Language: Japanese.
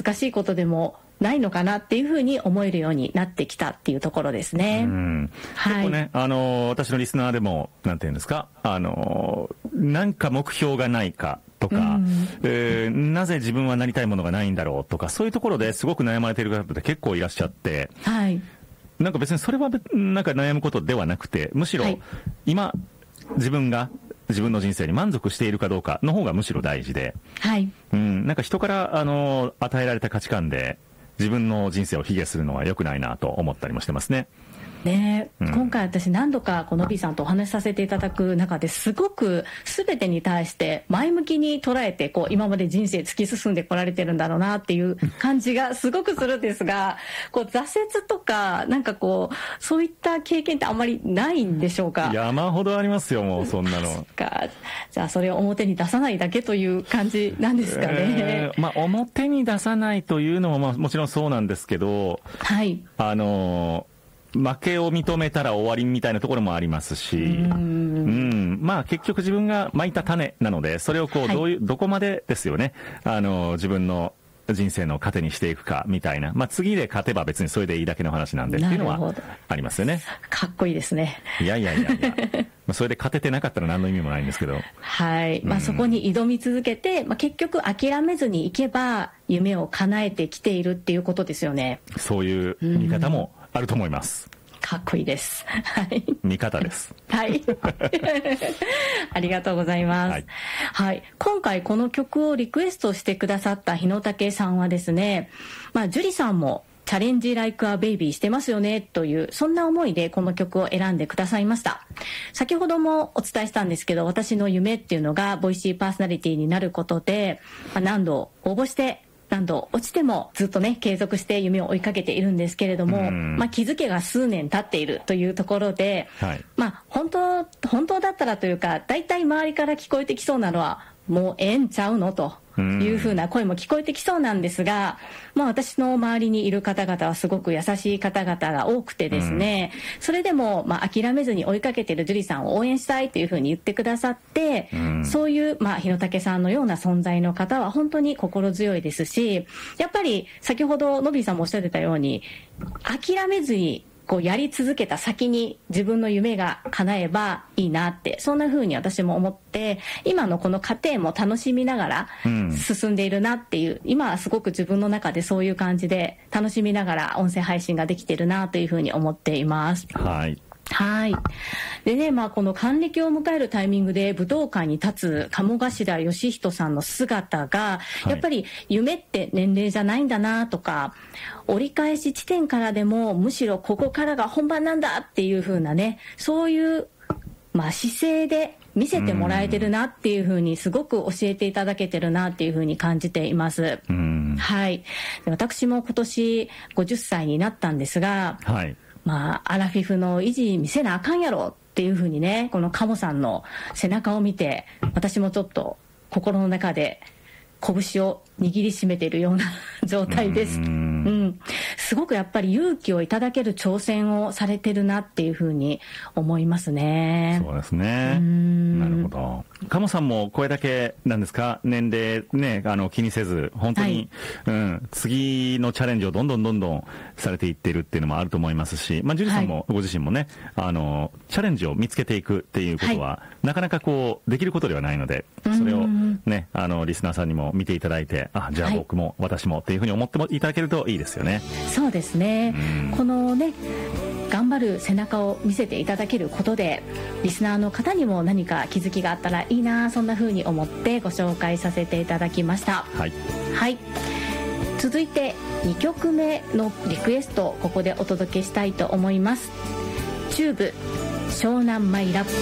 難しいことでもないのかなっていうふうに思えるようになってきたっていうところですね。 結構ね、私のリスナーでもなんていうんですか、なんか目標がないかとか、なぜ自分はなりたいものがないんだろうとか、そういうところですごく悩まれている方って結構いらっしゃって、 はい、 なんか別にそれはなんか悩むことではなくて、むしろ今自分が自分の人生に満足しているかどうかの方がむしろ大事で、 はい、 なんか人から与えられた価値観で自分の人生を卑下するのは良くないなと思ったりもしてますね。 今回私何度かのびさんとお話しさせていただく中ですごく全てに対して前向きに捉えて今まで人生突き進んでこられてるんだろうなっていう感じがすごくするんですが挫折とかなんかそういった経験ってあんまりないんでしょうか？ 山ほどありますよ、もうそんなの。 じゃあそれを表に出さないだけという感じなんですかね。 表に出さないというのももちろんそうなんですけど、はい、負けを認めたら終わりみたいなところもありますし、結局自分が蒔いた種なので、それをどこまでですよね、自分の人生の糧にしていくかみたいな、次で勝てば別にそれでいいだけの話なんでっていうのはありますよね。 かっこいいですね。 いやそれで勝ててなかったら何の意味もないんですけど、 はい、そこに挑み続けて、結局諦めずにいけば夢を叶えてきているっていうことですよね。 そういう見方もあると思います。 かっこいいです。はい。 見方です。 はい。ありがとうございます。はい。はい。今回この曲をリクエストしてくださった日野武さんはですね、樹里さんもチャレンジライクアベイビーしてますよねという、そんな思いでこの曲を選んでくださいました。先ほどもお伝えしたんですけど、私の夢っていうのがボイシーパーソナリティになることで、何度応募して何度落ちてもずっとね継続して夢を追いかけているんですけれども、気づけが数年経っているというところで、はい、本当だったらというか、大体周りから聞こえてきそうなのはもうええんちゃうのというふうな声も聞こえてきそうなんですが、私の周りにいる方々はすごく優しい方々が多くてですね、それでも諦めずに追いかけている樹里さんを応援したいというふうに言ってくださって、そういう日野武さんのような存在の方は本当に心強いですし、やっぱり先ほどのびさんもおっしゃってたように、諦めずにやり続けた先に自分の夢が叶えばいいなって、そんな風に私も思って、今のこの過程も楽しみながら進んでいるなっていう、今はすごく自分の中でそういう感じで楽しみながら音声配信ができているなという風に思っています。 はい。 はい。でね、この還暦を迎えるタイミングで武道館に立つ鴨頭義人さんの姿が、やっぱり夢って年齢じゃないんだなとか、折り返し地点からでもむしろここからが本番なんだっていう風なね、そういう姿勢で見せてもらえてるなっていう風にすごく教えていただけてるなっていう風に感じています。はい。で、私も今年50歳になったんですが、はい。アラフィフの維持見せなあかんやろっていう風にね、この鴨さんの背中を見て、私もちょっと心の中で拳を握りしめているような状態です。すごくやっぱり勇気をいただける挑戦をされてるなっていうふうに思いますね。 そうですね。なるほど。鴨さんもこれだけなんですか、年齢ね、気にせず本当に、次のチャレンジをどんどんされていっているっていうのもあると思いますし、樹里さんもご自身もね、チャレンジを見つけていくっていうことは、なかなかできることではないので、それをね、リスナーさんにも見ていただいて、じゃあ僕も私もっていうふうに思ってもいただけるといいですよね。 そうですね。このね、頑張る背中を見せていただけることで、リスナーの方にも何か気づきがあったらいいな、そんな風に思ってご紹介させていただきました。はい、はい。続いて2曲目のリクエストをここでお届けしたいと思います。チューブ湘南マイラブ。